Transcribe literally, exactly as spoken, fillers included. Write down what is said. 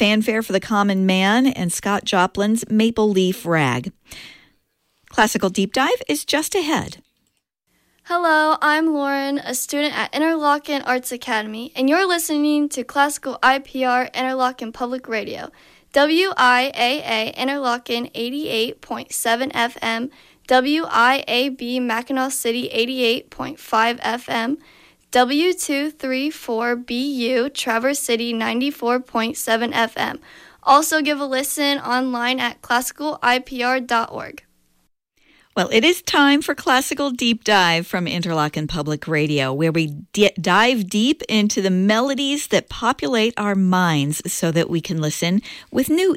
Fanfare for the Common Man, and Scott Joplin's Maple Leaf Rag. Classical Deep Dive is just ahead. Hello, I'm Lauren, a student at Interlochen Arts Academy, and you're listening to Classical I P R Interlochen Public Radio, W I A A Interlochen eighty-eight point seven F M, W I A B Mackinac City eighty-eight point five F M, W two thirty-four B U Traverse City ninety-four point seven F M. Also give a listen online at classical I P R dot org. Well, it is time for Classical Deep Dive from Interlochen Public Radio, where we d- dive deep into the melodies that populate our minds so that we can listen with new